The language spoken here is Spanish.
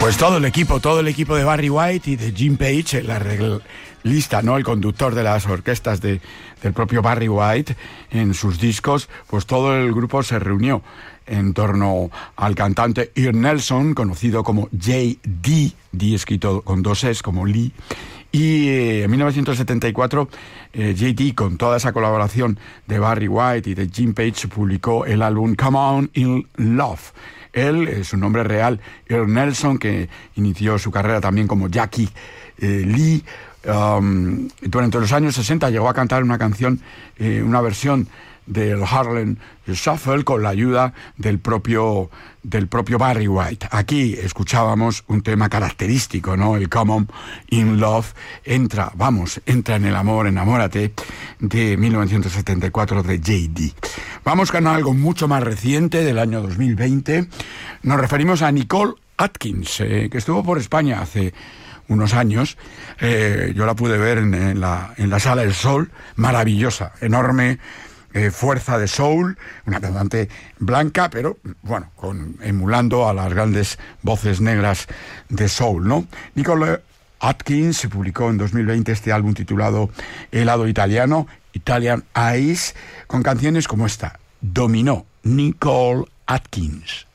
Pues todo el equipo de Barry White y de Jim Page, el arreglista, ¿no? El conductor de las orquestas del propio Barry White en sus discos, pues todo el grupo se reunió en torno al cantante Earl Nelson, conocido como J.D., D escrito con dos S, como Lee. Y en 1974, J.D., con toda esa colaboración de Barry White y de Jim Page, publicó el álbum Come On in Love. Él, su nombre real, Earl Nelson, que inició su carrera también como Jackie Lee, durante los años 60 llegó a cantar una canción, una versión del Harlem Shuffle con la ayuda del propio Barry White. Aquí escuchábamos un tema característico, ¿no? El Come On in Love, entra en el amor, enamórate, de 1974 de J.D. Vamos con algo mucho más reciente, del año 2020. Nos referimos a Nicole Atkins, que estuvo por España hace unos años. Yo la pude ver en la Sala del Sol, maravillosa, enorme, fuerza de soul, una cantante blanca, pero bueno, emulando a las grandes voces negras de soul, ¿no? Nicole Atkins publicó en 2020 este álbum titulado Helado Italiano, Italian Ice, con canciones como esta, Dominó, Nicole Atkins.